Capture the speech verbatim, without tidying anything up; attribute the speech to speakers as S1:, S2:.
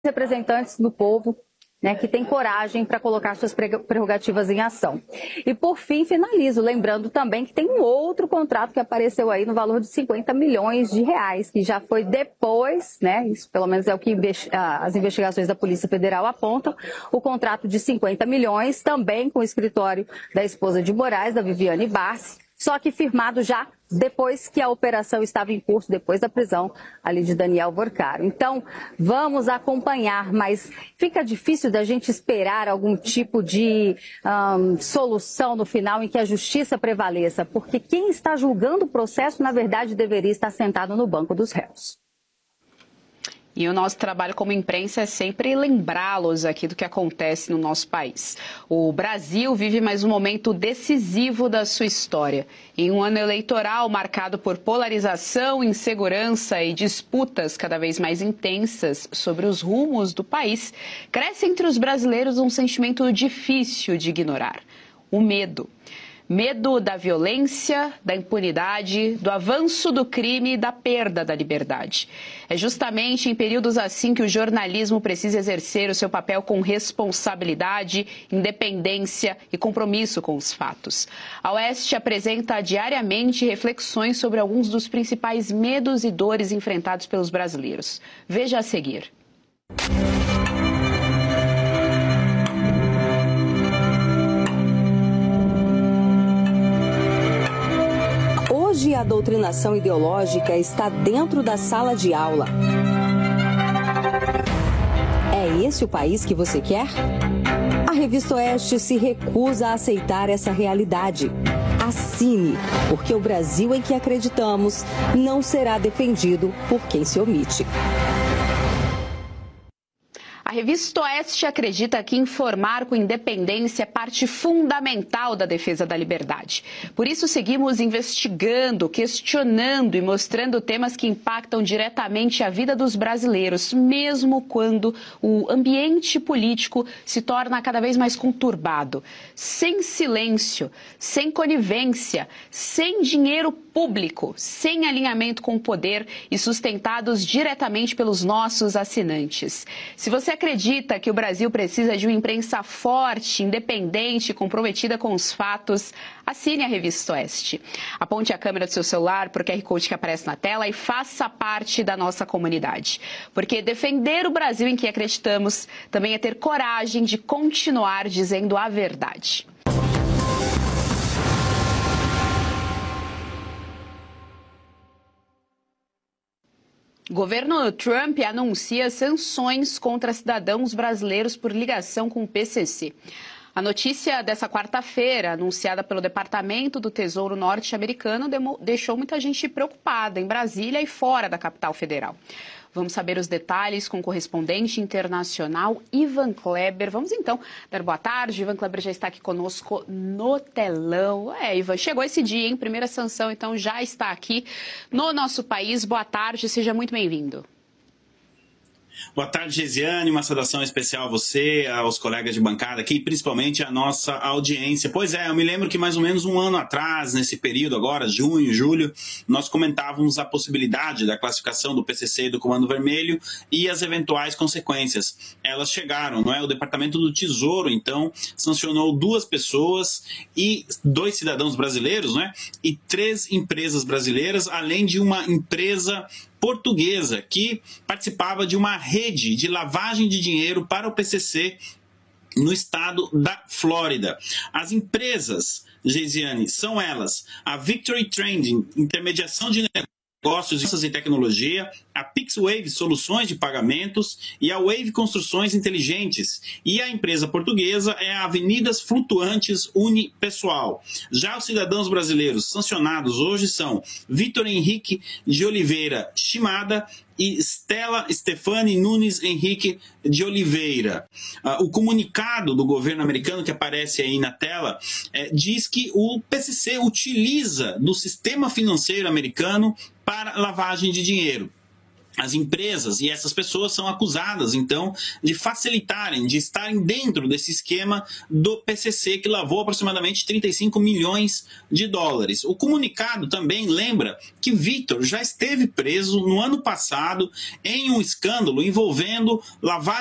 S1: representantes do povo, né, que tem coragem para colocar suas prerrogativas em ação. E, por fim, finalizo lembrando também que tem um outro contrato que apareceu aí no valor de cinquenta milhões de reais, que já foi depois, né, isso pelo menos é o que as investigações da Polícia Federal apontam, o contrato de cinquenta milhões, também com o escritório da esposa de Moraes, da Viviane Barsi, só que firmado já depois que a operação estava em curso, depois da prisão ali de Daniel Vorcaro. Então, vamos acompanhar, mas fica difícil da gente esperar algum tipo de um, solução no final em que a justiça prevaleça, porque quem está julgando o processo, na verdade, deveria estar sentado no banco dos réus.
S2: E o nosso trabalho como imprensa é sempre lembrá-los aqui do que acontece no nosso país. O Brasil vive mais um momento decisivo da sua história. Em um ano eleitoral marcado por polarização, insegurança e disputas cada vez mais intensas sobre os rumos do país, cresce entre os brasileiros um sentimento difícil de ignorar: o medo. Medo da violência, da impunidade, do avanço do crime e da perda da liberdade. É justamente em períodos assim que o jornalismo precisa exercer o seu papel com responsabilidade, independência e compromisso com os fatos. A Oeste apresenta diariamente reflexões sobre alguns dos principais medos e dores enfrentados pelos brasileiros. Veja a seguir.
S3: Hoje a doutrinação ideológica está dentro da sala de aula. É esse o país que você quer? A Revista Oeste se recusa a aceitar essa realidade. Assine, porque o Brasil em que acreditamos não será defendido por quem se omite.
S2: A Revista Oeste acredita que informar com independência é parte fundamental da defesa da liberdade. Por isso, seguimos investigando, questionando e mostrando temas que impactam diretamente a vida dos brasileiros, mesmo quando o ambiente político se torna cada vez mais conturbado. Sem silêncio, sem conivência, sem dinheiro público, sem alinhamento com o poder e sustentados diretamente pelos nossos assinantes. Se você acredita que o Brasil precisa de uma imprensa forte, independente, comprometida com os fatos, assine a Revista Oeste. Aponte a câmera do seu celular para o Q R Code que aparece na tela e faça parte da nossa comunidade. Porque defender o Brasil em que acreditamos também é ter coragem de continuar dizendo a verdade. O governo Trump anuncia sanções contra cidadãos brasileiros por ligação com o P C C. A notícia dessa quarta-feira, anunciada pelo Departamento do Tesouro norte-americano, deixou muita gente preocupada em Brasília e fora da capital federal. Vamos saber os detalhes com o correspondente internacional Ivan Kleber. Vamos então dar boa tarde. Ivan Kleber já está aqui conosco no telão. É, Ivan, chegou esse dia, hein? Primeira sanção, então, já está aqui no nosso país. Boa tarde, seja muito bem-vindo.
S4: Boa tarde, Gesiane, uma saudação especial a você, aos colegas de bancada aqui, principalmente a nossa audiência. Pois é, eu me lembro que mais ou menos um ano atrás, nesse período agora, junho, julho, nós comentávamos a possibilidade da classificação do P C C e do Comando Vermelho e as eventuais consequências. Elas chegaram, não é? O Departamento do Tesouro, então, sancionou duas pessoas e dois cidadãos brasileiros, né? E três empresas brasileiras, além de uma empresa portuguesa que participava de uma rede de lavagem de dinheiro para o P C C no estado da Flórida. As empresas, Geisiane, são elas: a Victory Trading, intermediação de negócios e tecnologia, a PixWave Soluções de Pagamentos e a Wave Construções Inteligentes. E a empresa portuguesa é a Avenidas Flutuantes Unipessoal. Já os cidadãos brasileiros sancionados hoje são Vitor Henrique de Oliveira Shimada e Stella Stefani Nunes Henrique de Oliveira. Uh, o comunicado do governo americano que aparece aí na tela eh, diz que o P C C utiliza do sistema financeiro americano para lavagem de dinheiro. as empresas, e essas pessoas são acusadas, então, de facilitarem, de estarem dentro desse esquema do P C C, que lavou aproximadamente trinta e cinco milhões de dólares. O comunicado também lembra que Vitor já esteve preso no ano passado em um escândalo envolvendo lavagem